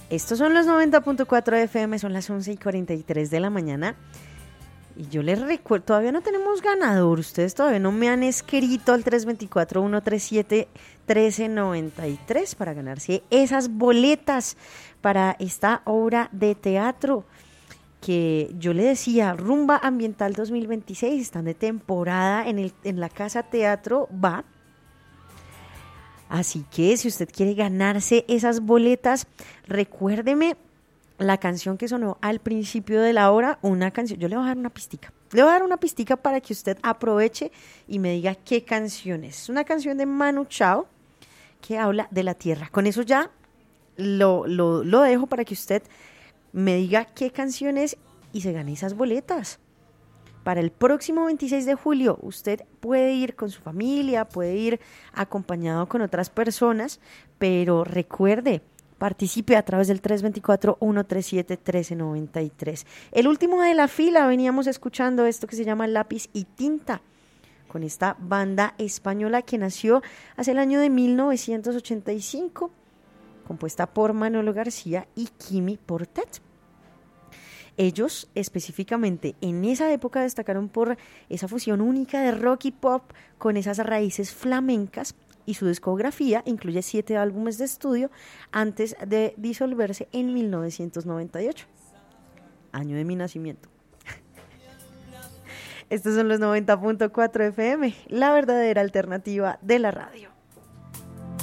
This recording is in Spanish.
Estos son los 90.4 FM, son las 11:43 de la mañana. Y yo les recuerdo, todavía no tenemos ganador. Ustedes todavía no me han escrito al 324-137-1393 para ganarse esas boletas para esta obra de teatro que yo le decía, Rumba Ambiental 2026, están de temporada en la Casa Teatro Va. Así que si usted quiere ganarse esas boletas, recuérdeme la canción que sonó al principio de la hora, una canción, yo le voy a dar una pistica. Le voy a dar una pistica para que usted aproveche y me diga qué canción es. Es una canción de Manu Chao que habla de la tierra. Con eso ya lo dejo para que usted me diga qué canción es y se gane esas boletas. Para el próximo 26 de julio usted puede ir con su familia, puede ir acompañado con otras personas, pero recuerde, participe a través del 324-137-1393. El último de la fila, veníamos escuchando esto que se llama Lápiz y Tinta, con esta banda española que nació hace el año de 1985, compuesta por Manolo García y Quimi Portet. Ellos específicamente en esa época destacaron por esa fusión única de rock y pop con esas raíces flamencas, y su discografía incluye 7 álbumes de estudio antes de disolverse en 1998, año de mi nacimiento. Estos son los 90.4 FM, la verdadera alternativa de la radio.